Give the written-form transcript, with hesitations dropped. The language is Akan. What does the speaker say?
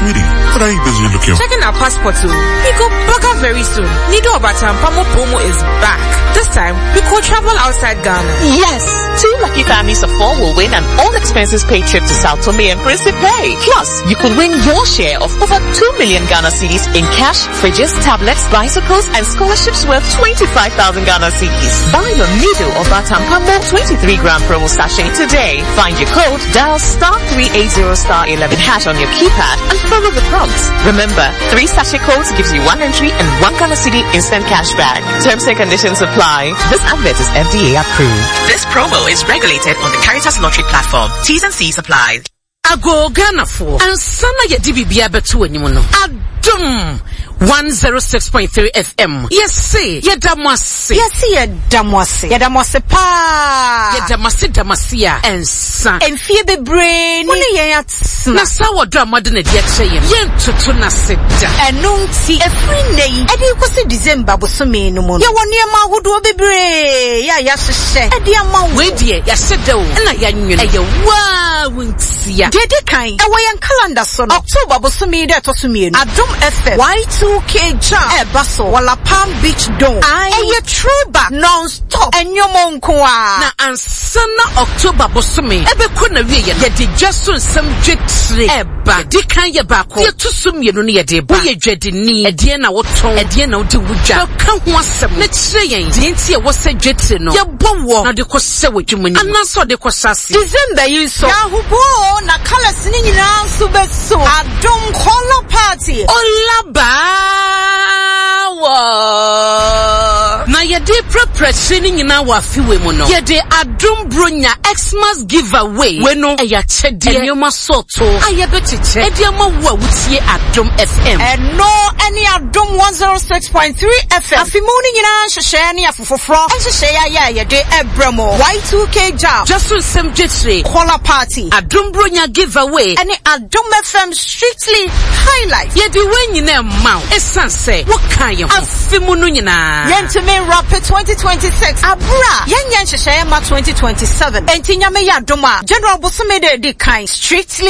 Sweetie, what are you busy looking for? Checking our passport too. We go back very soon. Nido Obatampamo promo is back. This time, we could travel outside Ghana. Yes, 2 lucky families of 4 will win an all-expenses-paid trip to Sao Tome and Principe. Plus, you could win your share of over 2 million Ghana cedis in cash, fridges, tablets, bicycles, and scholarships worth 25,000 Ghana cedis. Buy your Nido Obatampamo 23-gram promo sachet today. Find your code, dial *380*11# on your keypad, and follow the prompts. Remember, 3 sachet codes gives you 1 entry and 1 Ghana cedi instant cash back. Terms and conditions apply. This advert is FDA approved. This promo is regulated on the Caritas Lottery platform. T's and C's apply. Ago Ghana for and sana ya dibibia betu anyuno. Adum 106.3 FM. Yes, see, Yadamasi. Yes, Yadamasi. Yadamasi pa. Yadamasi and son. And fear the brain. Na sawa drama dene diache yen tutu na seda. Enunti e free nay. Edi kwasi December bosume no mo. Ya woni ma hodo bebre. Ya hye. Edi ama we die ya seda o. Na ya nwene. Eye wa wuntia. Dede kan. E wayan calendar so no. October bosume de to sume no. Adom FM. Y2K jam. Baso wala Palm Beach Dome. Eye throwback non-stop. Enyomo nkoa. Na ansana October bosume. Ebe ko na wie ye de jaso nsam dwetire. Eba di kan ye ba ko. Ye tusum ye no ne ye de ba. Ye dwedini. Ede na woton. Ede na wodi wudwa. Ka ho asem. Na kire yen. Di nti ye wo se dwetire no. Ye bowo. Na de ko se wadwumani. Anaso de ko sase. December yi so. Ya hubo na colors ni nyina so beso. Adom color party. Olaba. Na yede preparation nyina wa fiwe mu no. Yede Adom Bronya Xmas giveaway. We no eya chede enyoma soto. Ayebetiche. Ediama wo wutie Adom FM. No any Adom 106.3 FM. Afimuni nyina hwehwe ne afofofro. Hwehwe ya yede ebramo. Y2K jam. Just some jetri. Color party. Adom Bronya giveaway. Any Adom FM strictly highlight. Yede we nyina ma. Esanse. What kind of afimunu nyina. Yentime Rapid 2026. Abra. Yenyen hwehwe ma 2027. Enti nyame ya Adom a. General Bosome de kind strictly